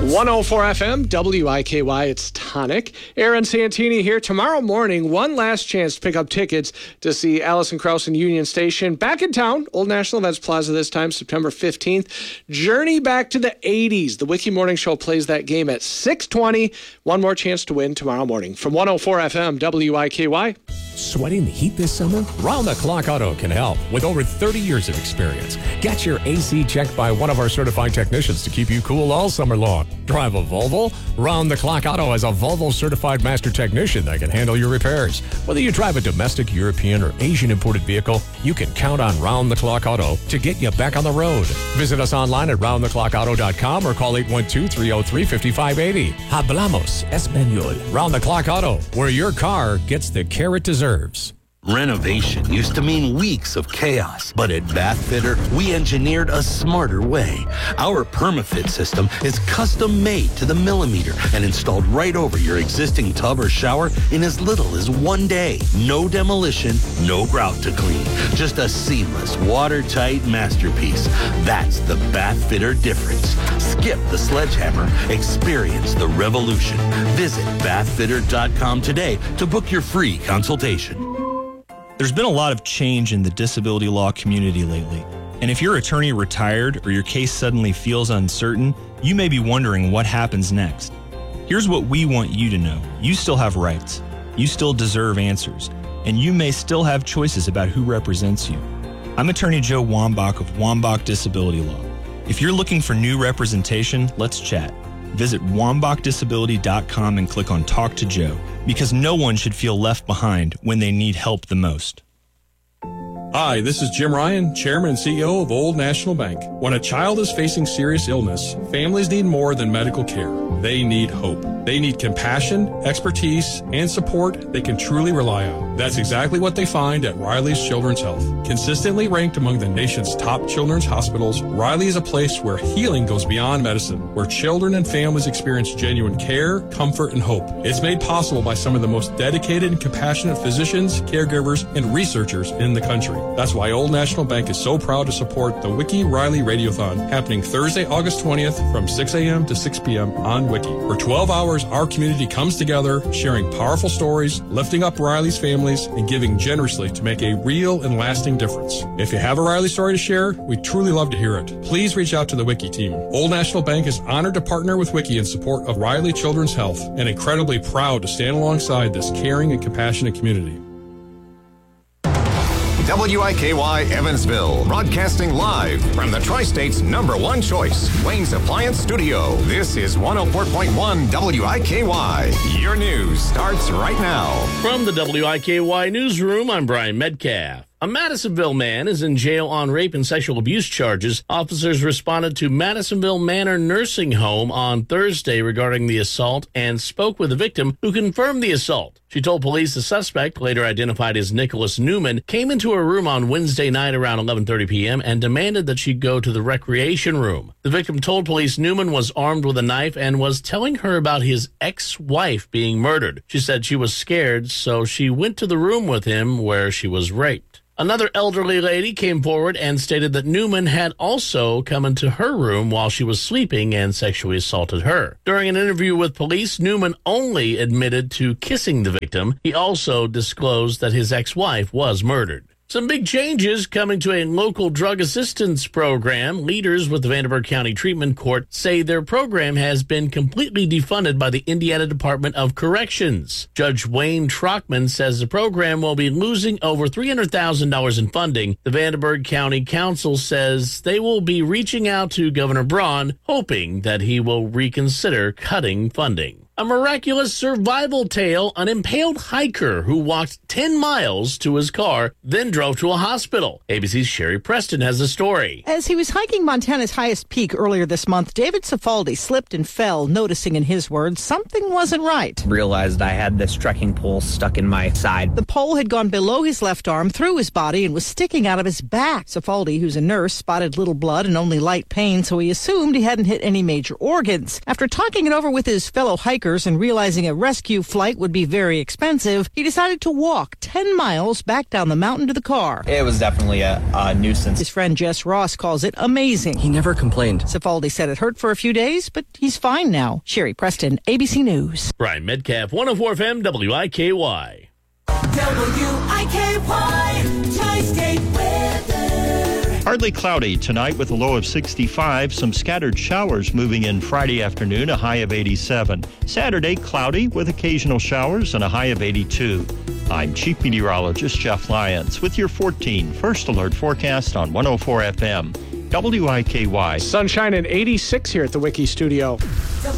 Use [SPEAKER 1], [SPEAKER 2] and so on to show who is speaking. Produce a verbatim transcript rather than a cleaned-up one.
[SPEAKER 1] one oh four F M, W I K Y, it's Tonic. Aaron Santini here. Tomorrow morning, one last chance to pick up tickets to see Alison Krauss and Union Station back in town. Old National Events Plaza this time, September fifteenth. Journey back to the eighties. The Wiki Morning Show plays that game at six twenty. One more chance to win tomorrow morning. From one oh four F M, W I K Y.
[SPEAKER 2] Sweating the heat this summer? Round the Clock Auto can help with over thirty years of experience. Get your A C checked by one of our certified technicians to keep you cool all summer long. Drive a Volvo? Round the Clock Auto has a Volvo certified master technician that can handle your repairs. Whether you drive a domestic, European, or Asian imported vehicle, you can count on Round the Clock Auto to get you back on the road. Visit us online at round the clock auto dot com or call eight one two, three oh three, five five eight oh. Hablamos Español. Round the Clock Auto, where your car gets the care it deserves.
[SPEAKER 3] Renovation used to mean weeks of chaos, but at Bathfitter, we engineered a smarter way. Our PermaFit system is custom made to the millimeter and installed right over your existing tub or shower in as little as one day. No demolition, no grout to clean. Just a seamless, watertight masterpiece. That's the Bathfitter difference. Skip the sledgehammer. Experience the revolution. Visit bathfitter dot com today to book your free consultation.
[SPEAKER 4] There's been a lot of change in the disability law community lately, and if your attorney retired or your case suddenly feels uncertain, you may be wondering what happens next. Here's what we want you to know. You still have rights. You still deserve answers, and you may still have choices about who represents you. I'm Attorney Joe Wambach of Wambach Disability Law. If you're looking for new representation, let's chat. Visit wambach disability dot com and click on Talk to Joe, because no one should feel left behind when they need help the most.
[SPEAKER 5] Hi, this is Jim Ryan, Chairman and C E O of Old National Bank. When a child is facing serious illness, families need more than medical care. They need hope. They need compassion, expertise, and support they can truly rely on. That's exactly what they find at Riley's Children's Health. Consistently ranked among the nation's top children's hospitals, Riley is a place where healing goes beyond medicine, where children and families experience genuine care, comfort, and hope. It's made possible by some of the most dedicated and compassionate physicians, caregivers, and researchers in the country. That's why Old National Bank is so proud to support the Wiki Riley Radiothon, happening Thursday, August twentieth from six a.m. to six p.m. on Wiki. For twelve hours, our community comes together, sharing powerful stories, lifting up Riley's families, and giving generously to make a real and lasting difference. If you have a Riley story to share, we'd truly love to hear it. Please reach out to the Wiki team. Old National Bank is honored to partner with Wiki in support of Riley Children's Health, and incredibly proud to stand alongside this caring and compassionate community.
[SPEAKER 6] W I K Y Evansville, broadcasting live from the Tri-State's number one choice, Wayne's Appliance Studio. This is one oh four point one W I K Y. Your news starts right now.
[SPEAKER 7] From the W I K Y newsroom, I'm Brian Metcalf. A Madisonville man is in jail on rape and sexual abuse charges. Officers responded to Madisonville Manor Nursing Home on Thursday regarding the assault and spoke with the victim, who confirmed the assault. She told police the suspect, later identified as Nicholas Newman, came into her room on Wednesday night around eleven thirty p.m. and demanded that she go to the recreation room. The victim told police Newman was armed with a knife and was telling her about his ex-wife being murdered. She said she was scared, so she went to the room with him where she was raped. Another elderly lady came forward and stated that Newman had also come into her room while she was sleeping and sexually assaulted her. During an interview with police, Newman only admitted to kissing the victim. He also disclosed that his ex-wife was murdered. Some big changes coming to a local drug assistance program. Leaders with the Vanderburgh County Treatment Court say their program has been completely defunded by the Indiana Department of Corrections. Judge Wayne Trockman says the program will be losing over three hundred thousand dollars in funding. The Vanderburgh County Council says they will be reaching out to Governor Braun, hoping that he will reconsider cutting funding. A miraculous survival tale, an impaled hiker who walked ten miles to his car, then drove to a hospital. A B C's Sherry Preston has the story.
[SPEAKER 8] As he was hiking Montana's highest peak earlier this month, David Cifaldi slipped and fell, noticing, in his words, something wasn't right.
[SPEAKER 9] Realized I had this trekking pole stuck in my side.
[SPEAKER 8] The pole had gone below his left arm, through his body, and was sticking out of his back. Cifaldi, who's a nurse, spotted little blood and only light pain, so he assumed he hadn't hit any major organs. After talking it over with his fellow hiker, hikers, and realizing a rescue flight would be very expensive, he decided to walk ten miles back down the mountain to the car.
[SPEAKER 9] It was definitely a, a nuisance.
[SPEAKER 8] His friend Jess Ross calls it amazing.
[SPEAKER 10] He never complained.
[SPEAKER 8] Cifaldi said it hurt for a few days, but he's fine now. Sherry Preston, A B C News.
[SPEAKER 7] Brian Metcalf, one oh four F M, W I K Y.
[SPEAKER 11] W I K Y, Tri-State weather.
[SPEAKER 12] Partly cloudy tonight with a low of sixty-five. Some scattered showers moving in Friday afternoon, a high of eighty-seven. Saturday, cloudy with occasional showers and a high of eighty-two. I'm Chief Meteorologist Jeff Lyons with your fourteen First Alert forecast on one oh four F M. W I K Y.
[SPEAKER 1] Sunshine and eighty-six here at the Wiki Studio.